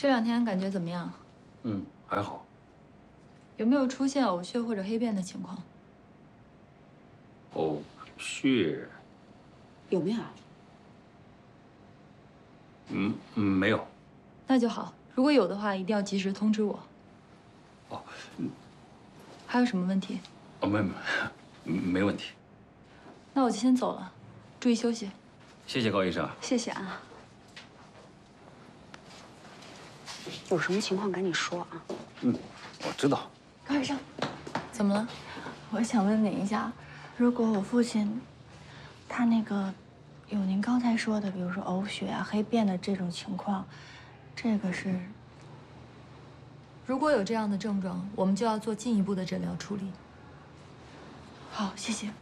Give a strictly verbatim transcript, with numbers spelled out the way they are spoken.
这两天感觉怎么样？ 嗯，还好。 有没有出现呕血或者黑便的情况？ 呕血？ 有没有？ 嗯嗯，没有。 那就好。如果有的话，一定要及时通知我。 哦，嗯。 还有什么问题？ 哦，没没，没问题。 那我就先走了，注意休息。 谢谢高医生。 谢谢啊。有什么情况赶紧说啊。 嗯，我知道。 高医生， 怎么了？ 我想问您一下，如果我父亲，他那个有您刚才说的，比如说呕血啊、黑便的这种情况，这个是？ 如果有这样的症状，我们就要做进一步的诊疗处理。 好，谢谢。